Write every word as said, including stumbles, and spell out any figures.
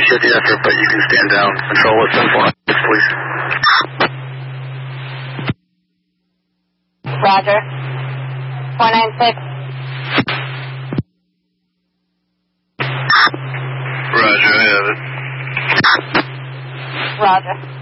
appreciate the effort, but you can stand down. Control with seven four hundred, please. Roger. four nine six. Roger, I have it. Roger.